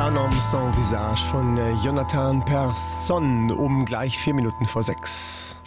Un homme sans visage von Jonathan Persson um gleich 6:04.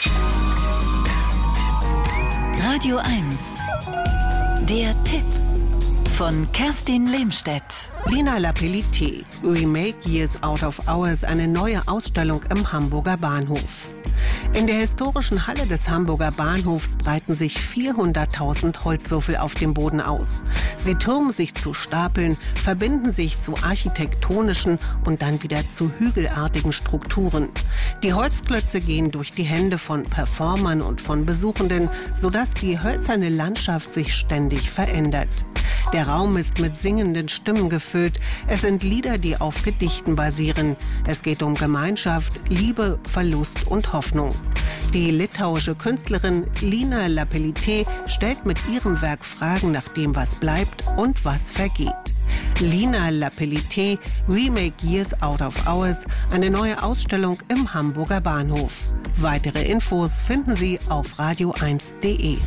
Radio 1, der Tipp von Kerstin Lehmstedt. Lina Lapellité, We Make Years Out of Hours, eine neue Ausstellung im Hamburger Bahnhof. In der historischen Halle des Hamburger Bahnhofs breiten sich 400.000 Holzwürfel auf dem Boden aus. Sie türmen sich zu Stapeln, verbinden sich zu architektonischen und dann wieder zu hügelartigen Strukturen. Die Holzklötze gehen durch die Hände von Performern und von Besuchenden, sodass die hölzerne Landschaft sich ständig verändert. Der Raum ist mit singenden Stimmen gefüllt. Es sind Lieder, die auf Gedichten basieren. Es geht um Gemeinschaft, Liebe, Verlust und Hoffnung. Die litauische Künstlerin Lina Lapellité stellt mit ihrem Werk Fragen nach dem, was bleibt und was vergeht. Lina Lapellité, We Make Years Out of Hours, eine neue Ausstellung im Hamburger Bahnhof. Weitere Infos finden Sie auf radio1.de.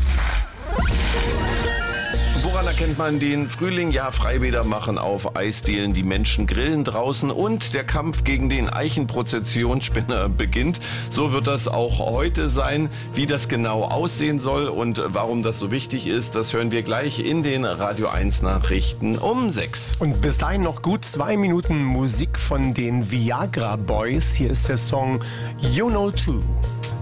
Woran erkennt man den Frühling? Ja, Freibäder machen auf, Eisdielen, die Menschen grillen draußen und der Kampf gegen den Eichenprozessionsspinner beginnt. So wird das auch heute sein. Wie das genau aussehen soll und warum das so wichtig ist, das hören wir gleich in den Radio 1 Nachrichten um 6. Und bis dahin noch gut 2 Minuten Musik von den Viagra Boys. Hier ist der Song You Know Too.